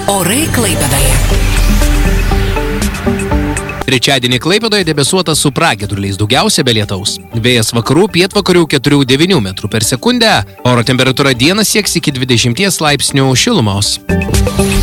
Orai Klaipėdoje. Trečiadienį Klaipėdoje debesuota su pragiedruliais, daugiausia be lietaus. Vėjas vakarų pietvakarių 4–9 metrų per sekundę. Oro temperatūra dieną sieks iki 20 laipsnių šilumos.